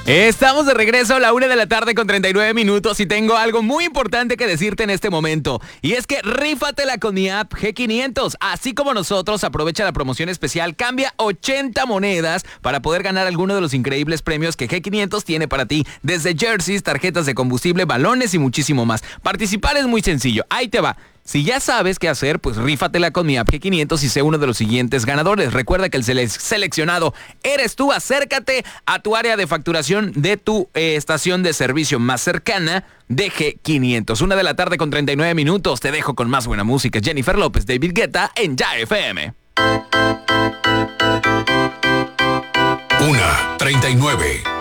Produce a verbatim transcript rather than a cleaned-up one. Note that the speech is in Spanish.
Estamos de regreso a la una de la tarde con treinta y nueve minutos y tengo algo muy importante que decirte en este momento. Y es que rífatela con mi app G quinientos. Así como nosotros, aprovecha la promoción especial, cambia ochenta monedas para poder ganar alguno de los increíbles premios que G quinientos tiene para ti. Desde jerseys, tarjetas de combustible, balones y muchísimo más. Participar es muy sencillo. Ahí te va. Si ya sabes qué hacer, pues rífatela con mi app G quinientos y sé uno de los siguientes ganadores. Recuerda que el sele- seleccionado eres tú. Acércate a tu área de facturación de tu eh, estación de servicio más cercana de G quinientos. Una de la tarde con treinta y nueve minutos. Te dejo con más buena música. Jennifer López, David Guetta en Ya F M. Una, treinta y nueve.